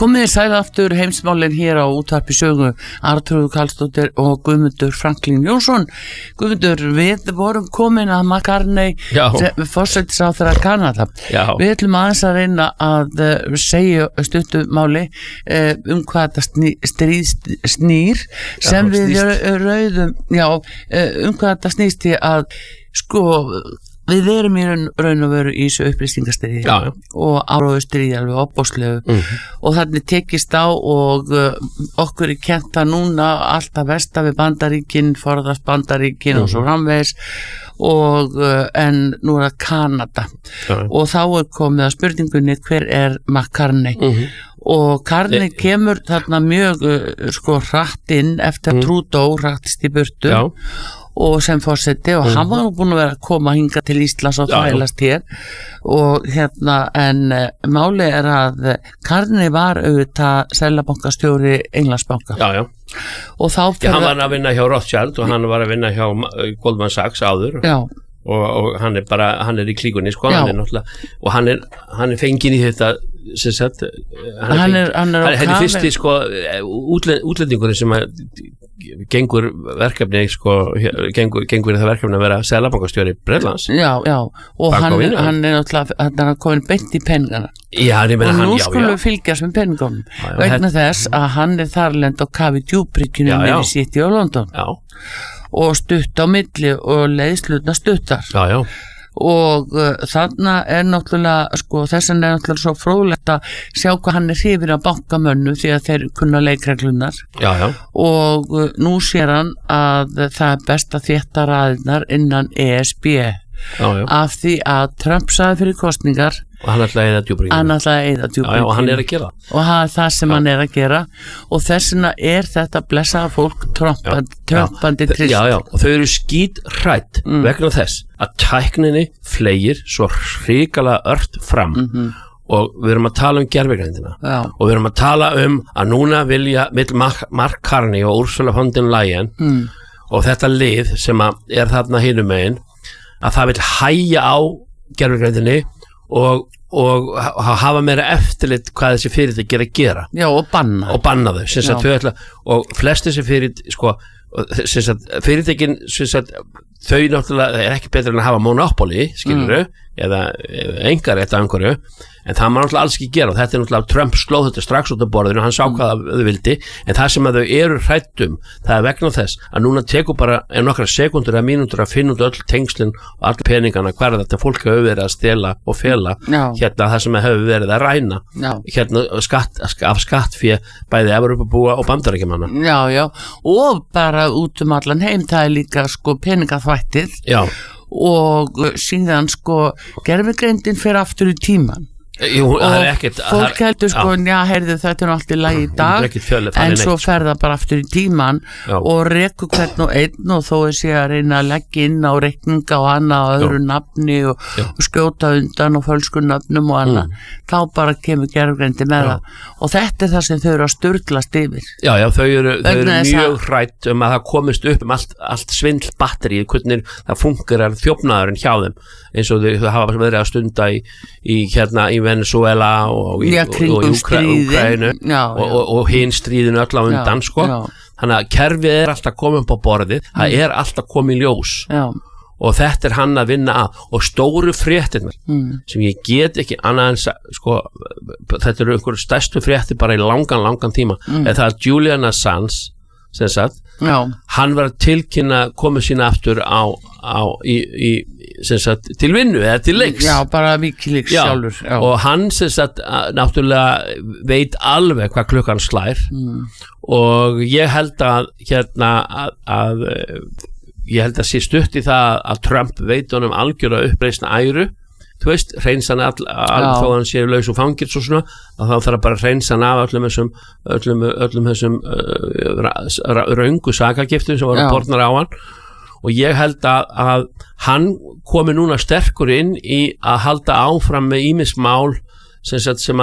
Komið sæl aftur heimsmálin hér á útvarpi sögu Arnþrúður Karlsdóttir og Guðmundur Franklín Jónsson. Guðmundur, við vorum komin að McCartney forsætisráðherra Kanada. Við ætlum aðeins að reyna að segja stuttu máli hvað þetta stríð snýr sem við rauðum hvað þetta snýst í að við erum í raun og veru í þessu upplýsingastríði og áróðustríði alveg opbóðslegu og þannig tekist á og okkur kennt að núna alltaf versta við Bandaríkin, forðast Bandaríkin og svo framvegis og en nú það Kanada og þá komið að spurningunni hver McCartney og Carney kemur þarna mjög hratt inn eftir að Trudeau hrattist í burtu og sem forseti og hann var búin að vera að koma hinga til Íslands og þvælast hér og en máli að Carney var auðvitað seðlabankastjóri Englandsbanka og þá hann var að vinna hjá Rothschild og hann var að vinna hjá Goldman Sachs áður og hann er í klíkunni og hann er fenginn í þetta hann er fyrsti útlendingurinn sem gengur verkefni gengur það verkefni að vera seðlabankastjóri Bretlands og hann er náttúrulega komin beint í peningana og nú skulum við fylgjast með peningunum vegna þess að hann er þarlend á kafi djúbrygginu með City og London og stutt á milli og leiðslutna stuttar og þarna er náttúrulega þessan er náttúrulega svo fróðlegt að sjá hvað hann er hrifinn af bankamönnum því að þeir kunna leikreglunar og nú sér hann að það er best að þétta raðirnar innan ESB af því að Trump sagði fyrir kosningar og hann ætlaði að eyða djúbrygginu og hann er að gera og það sem hann er að gera og þessina er þetta blessaða fólk trompandi trist og þau eru skíthrædd vegna þess að tækninni fleygir svo hrikalega ört fram og við erum að tala gervigreindina og við erum að tala að núna vilja Mark Carney og Ursula von der Leyen og þetta lið sem er þarna hinum megin að það vil hægja á gervigreindinni og hafa meira eftirlit hvað þessi fyrirtæki er að gera og banna þau og flest þessi fyrirtækin þau náttúrulega er ekki betur en að hafa monopoli skilurðu eða einkarétt af einhverju en það maður náttúrulega alls ekki gera og þetta er náttúrulega Trump slóð þetta strax út af borðinu og hann sá hvað þau vildi en það sem að þau eru hræddum það er vegna þess að núna tekur bara nokkra sekundur eða mínútur að finna út öll tengslin og allir peningana hver þetta fólk hefur verið að stela og fela það sem hefur verið að ræna af skattfé bæði Evrópubúa og Bandaríkjamanna og bara út allan heim það er líka peningaþvættið og síðan gervigreindin fer aftur í tíman og fólk heldur heyrðu þetta er allt í lagi í dag en svo fer það bara aftur í tíman og rekur hvern og einn og þó sé að reyna að leggja inn á reikninga og annað á öðru nafni og skjóta undan og fölsku nöfnum og annað þá bara kemur gervigreindi með það og þetta er það sem þau eru að sturlast yfir þau eru mjög hrædd að það komist upp allt svindl batterið, hvernig það fungerar þjófnaðurinn hjá þeim eins og þau hafa verið að stunda í Venezuela og Úkraínu og hinn stríðinu öll á undan þannig að kerfið er alltaf komið upp á borðið það er alltaf komið í ljós og þetta er hann að vinna að og stóru fréttirnar sem ég get ekki annað en þetta eru einhverju stærstu fréttir bara í langan tíma eða það er Julian Assange sem sagt hann var að tilkynna komið sína aftur til vinnu eða til leiks bara Wikileaks sjálfur og hann sem sagt náttúrulega veit alveg hvað klukkan slær og ég held að ég held að sé stutt í það að Trump veit honum algjörða uppreisna æru þú veist, hreinsa hann þó hann sé laus og fangir svo svona að þá þarf bara að hreinsa hann af öllum þessum röngu sakagiftum sem voru borðnar á hann og ég held að hann komi núna sterkur inn í að halda áfram með ýmis mál sem